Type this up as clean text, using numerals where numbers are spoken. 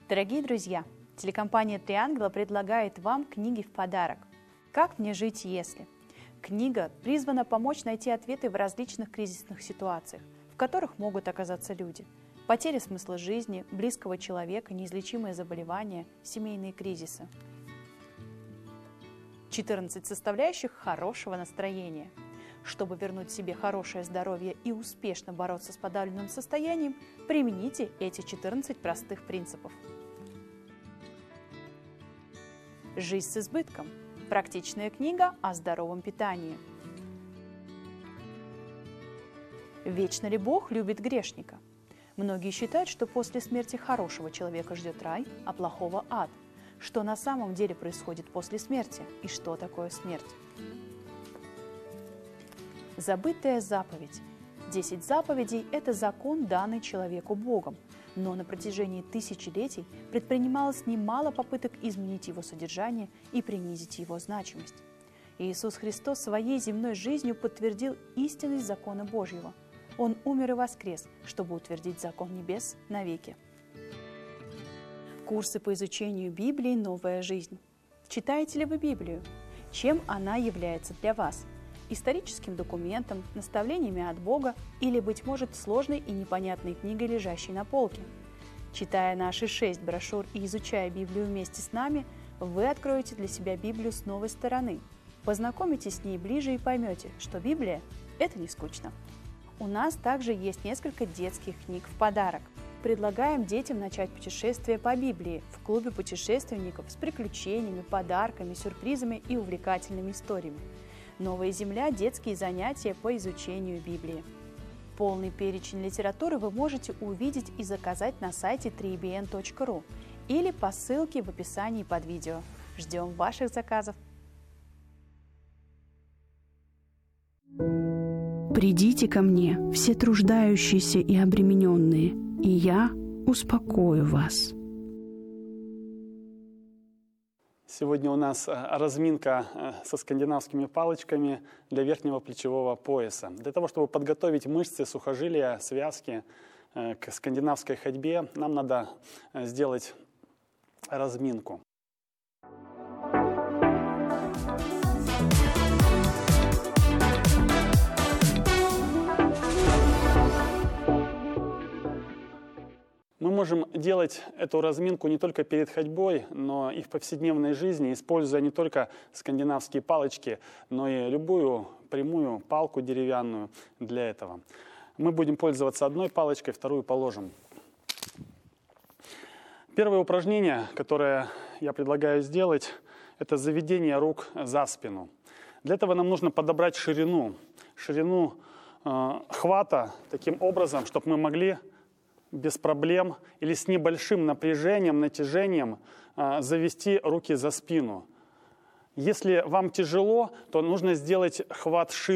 Дорогие друзья, телекомпания «Три ангела» предлагает вам книги в подарок. «Как мне жить, если?». Книга призвана помочь найти ответы в различных кризисных ситуациях, в которых могут оказаться люди. Потеря смысла жизни, близкого человека, неизлечимые заболевания, семейные кризисы. 14 составляющих хорошего настроения. Чтобы вернуть себе хорошее здоровье и успешно бороться с подавленным состоянием, примените эти 14 простых принципов. «Жизнь с избытком». Практичная книга о здоровом питании. Вечно ли Бог любит грешника? Многие считают, что после смерти хорошего человека ждет рай, а плохого – ад. Что на самом деле происходит после смерти и что такое смерть? Забытая заповедь. 10 заповедей – это закон, данный человеку Богом, но на протяжении тысячелетий предпринималось немало попыток изменить его содержание и принизить его значимость. Иисус Христос своей земной жизнью подтвердил истинность закона Божьего. Он умер и воскрес, чтобы утвердить закон небес навеки. Курсы по изучению Библии «Новая жизнь». Читаете ли вы Библию? Чем она является для вас? Историческим документом, наставлениями от Бога или, быть может, сложной и непонятной книгой, лежащей на полке? Читая наши 6 брошюр и изучая Библию вместе с нами, вы откроете для себя Библию с новой стороны, познакомитесь с ней ближе и поймете, что Библия – это не скучно. У нас также есть несколько детских книг в подарок. Предлагаем детям начать путешествие по Библии в клубе путешественников с приключениями, подарками, сюрпризами и увлекательными историями. «Новая земля. Детские занятия по изучению Библии». Полный перечень литературы вы можете увидеть и заказать на сайте 3bn.ru или по ссылке в описании под видео. Ждем ваших заказов! «Придите ко мне, все труждающиеся и обремененные, и я успокою вас». Сегодня у нас разминка со скандинавскими палочками для верхнего плечевого пояса. Для того, чтобы подготовить мышцы, сухожилия, связки к скандинавской ходьбе, нам надо сделать разминку. Мы можем делать эту разминку не только перед ходьбой, но и в повседневной жизни, используя не только скандинавские палочки, но и любую прямую палку деревянную для этого. Мы будем пользоваться одной палочкой, вторую положим. Первое упражнение, которое я предлагаю сделать, это заведение рук за спину. Для этого нам нужно подобрать ширину хвата таким образом, чтобы мы могли без проблем или с небольшим напряжением, натяжением завести руки за спину. Если вам тяжело, то нужно сделать хват шире.